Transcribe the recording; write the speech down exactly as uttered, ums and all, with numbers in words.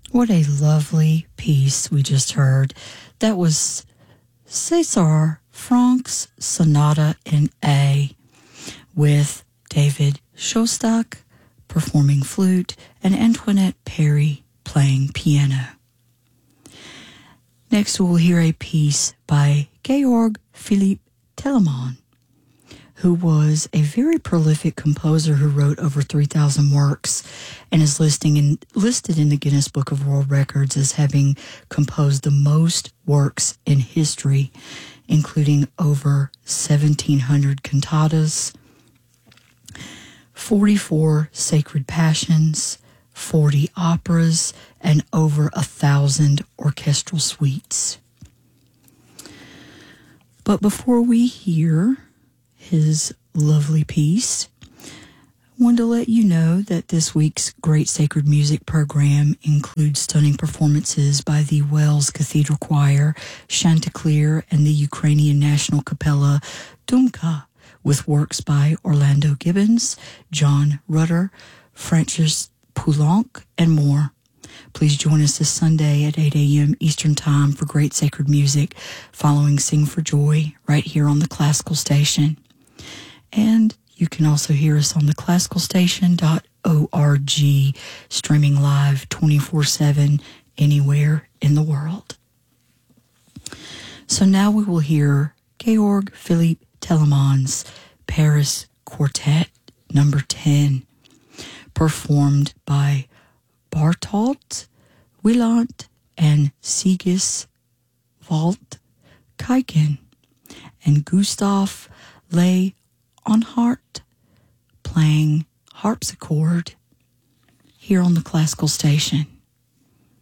What a lovely piece we just heard. That was César Franck's Sonata in A, with David Shostak performing flute and Antoinette Perry playing piano. Next we'll hear a piece by Georg Philipp Telemann, who was a very prolific composer who wrote over three thousand works and is listing in, listed in the Guinness Book of World Records as having composed the most works in history, including over seventeen hundred cantatas, forty-four sacred passions, forty operas, and over a thousand orchestral suites. But before we hear his lovely piece, I wanted to let you know that this week's Great Sacred Music program includes stunning performances by the Wells Cathedral Choir, Chanticleer, and the Ukrainian National Capella Dumka, with works by Orlando Gibbons, John Rutter, Francis Poulenc, and more. Please join us this Sunday at eight a.m. Eastern Time for Great Sacred Music, following Sing for Joy, right here on the Classical Station. And you can also hear us on the classical station dot org, streaming live twenty-four seven anywhere in the world. So now we will hear Georg Philipp Telemann's Paris Quartet number ten, performed by Bartolt Wieland and Sigis Walt Kaiken and Gustav Le Onhart playing harpsichord here on the Classical Station.